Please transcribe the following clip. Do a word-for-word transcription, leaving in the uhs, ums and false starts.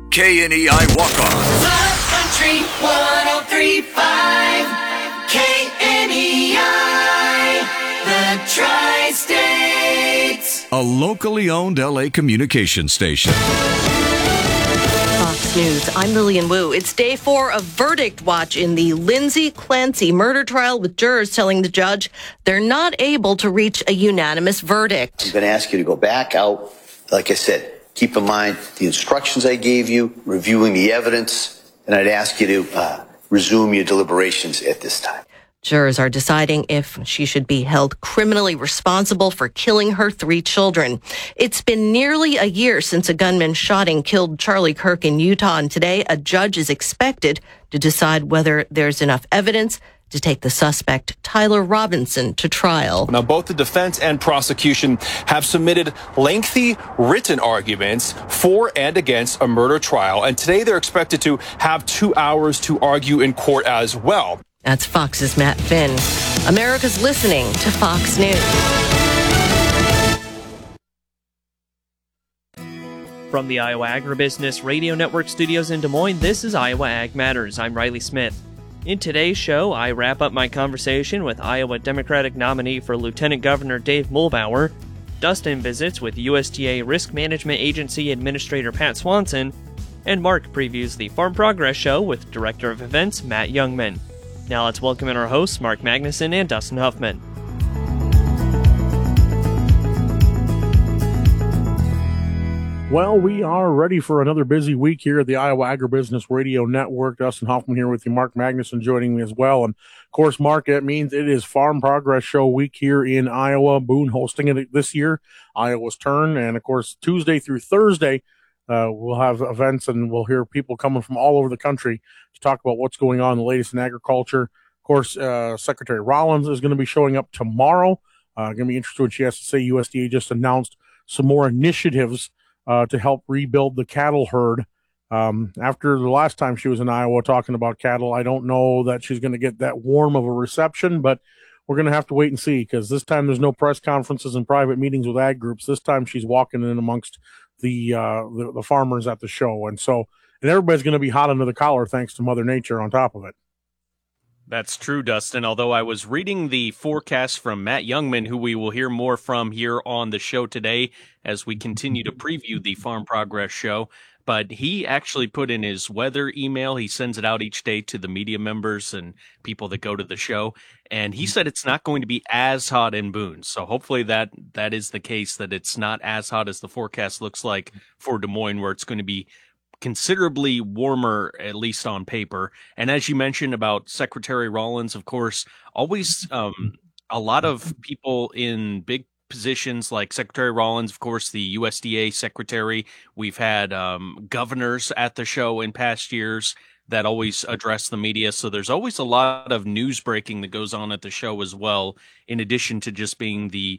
K N E I Walk-On. Love Country one oh three point five. K N E I, the Tri-States. A locally owned L A communication station. Fox News, I'm Lillian Wu. It's day four of verdict watch in the Lindsay Clancy murder trial, with jurors telling the judge they're not able to reach a unanimous verdict. I'm going to ask you to go back out. Like I said, keep in mind the instructions I gave you, reviewing the evidence, and I'd ask you to uh, resume your deliberations at this time. Jurors are deciding if she should be held criminally responsible for killing her three children. It's been nearly a year since a gunman shot and killed Charlie Kirk in Utah, and today a judge is expected to decide whether there's enough evidence to take the suspect, Tyler Robinson, to trial. Now, both the defense and prosecution have submitted lengthy written arguments for and against a murder trial, and today they're expected to have two hours to argue in court as well. That's Fox's Matt Finn. America's listening to Fox News. From the Iowa Agribusiness Radio Network studios in Des Moines, this is Iowa Ag Matters. I'm Riley Smith. In today's show, I wrap up my conversation with Iowa Democratic nominee for Lieutenant Governor Dave Muhlbauer. Dustin visits with U S D A Risk Management Agency Administrator Pat Swanson. And Mark previews the Farm Progress Show with Director of Events Matt Youngman. Now let's welcome in our hosts, Mark Magnuson and Dustin Huffman. Well, we are ready for another busy week here at the Iowa Agribusiness Radio Network. Dustin Hoffman here with you, Mark Magnuson joining me as well. And, of course, Mark, it means it is Farm Progress Show week here in Iowa. Boone hosting it this year, Iowa's turn. And, of course, Tuesday through Thursday, uh, we'll have events and we'll hear people coming from all over the country to talk about what's going on, the latest in agriculture. Of course, uh, Secretary Rollins is going to be showing up tomorrow. Uh, going to be interested in what she has to say. U S D A just announced some more initiatives Uh, to help rebuild the cattle herd. Um, after the last time she was in Iowa talking about cattle, I don't know that she's going to get that warm of a reception, but we're going to have to wait and see, because this time there's no press conferences and private meetings with ag groups. This time she's walking in amongst the, uh, the, the farmers at the show. And so, and everybody's going to be hot under the collar thanks to Mother Nature on top of it. That's true, Dustin, although I was reading the forecast from Matt Youngman, who we will hear more from here on the show today as we continue to preview the Farm Progress Show. But he actually put in his weather email. He sends it out each day to the media members and people that go to the show. And he said it's not going to be as hot in Boone. So hopefully that that is the case, that it's not as hot as the forecast looks like for Des Moines, where it's going to be considerably warmer, at least on paper. And as you mentioned about Secretary Rollins, of course, always um, a lot of people in big positions like Secretary Rollins, of course, the U S D A secretary. We've had um, governors at the show in past years that always address the media. So there's always a lot of news breaking that goes on at the show as well, in addition to just being the